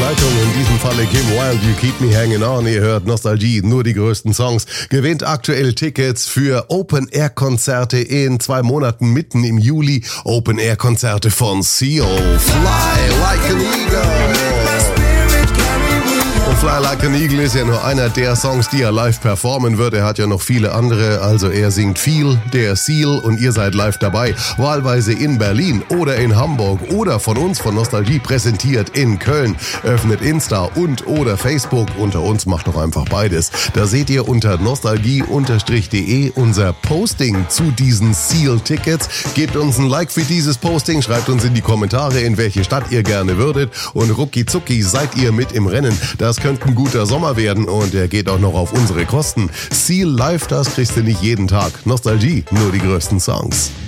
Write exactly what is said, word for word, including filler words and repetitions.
Begleitung, in diesem Falle Kim Wilde, You Keep Me Hanging On. Ihr hört Nostalgie, nur die größten Songs. Gewinnt aktuell Tickets für Open-Air-Konzerte in zwei Monaten mitten im Juli. Open-Air-Konzerte von Seal. Fly Like an Eagle. Und Fly Like an Eagle ist ja nur einer der Songs, die er live performen wird. Er hat ja noch viele andere, also er singt viel, der Seal, und ihr seid live dabei. Wahlweise in Berlin oder in Hamburg oder von uns von Nostalgie präsentiert in Köln. Öffnet Insta und oder Facebook. Unter uns macht doch einfach beides. Da seht ihr unter nostalgie-de unser Posting zu diesen Seal-Tickets. Gebt uns ein Like für dieses Posting, schreibt uns in die Kommentare, in welche Stadt ihr gerne würdet, und rucki zucki seid ihr mit im Rennen. Das könnte ein guter Sommer werden und er geht auch noch auf unsere Kosten. Seal live, das kriegst du nicht jeden Tag. Nostalgie, nur die größten Songs.